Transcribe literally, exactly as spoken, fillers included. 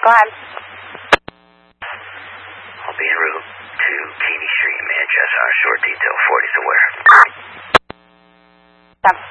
Go ahead. I'll be en route to Katy Street in Manchester on a short detail. forty, so where? Stop.